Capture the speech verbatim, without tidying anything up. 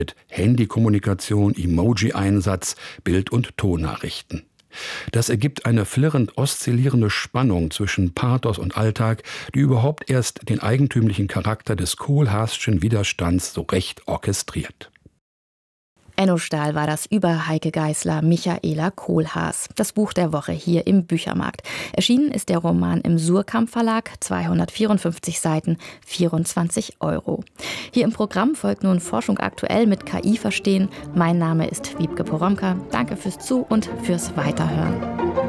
mit Handykommunikation, Emoji-Einsatz, Bild- und Tonnachrichten. Das ergibt eine flirrend oszillierende Spannung zwischen Pathos und Alltag, die überhaupt erst den eigentümlichen Charakter des Kohlhaasschen Widerstands so recht orchestriert. Enno Stahl war das über Heike Geisler, Michaela Kohlhaas. Das Buch der Woche hier im Büchermarkt. Erschienen ist der Roman im Suhrkamp Verlag, zweihundertvierundfünfzig Seiten, vierundzwanzig Euro. Hier im Programm folgt nun Forschung aktuell mit K I verstehen. Mein Name ist Wiebke Poromka. Danke fürs Zu- und fürs Weiterhören.